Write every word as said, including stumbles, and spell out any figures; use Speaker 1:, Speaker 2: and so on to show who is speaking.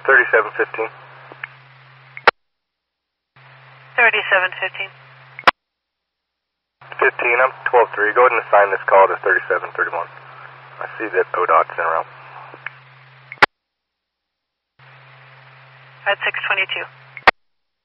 Speaker 1: thirty-seven fifteen.
Speaker 2: thirty-seven fifteen.
Speaker 1: fifteen, I'm twelve three. Go ahead and assign this call to thirty-seven thirty-one. I see that O DOT's in around.
Speaker 2: At six twenty-two.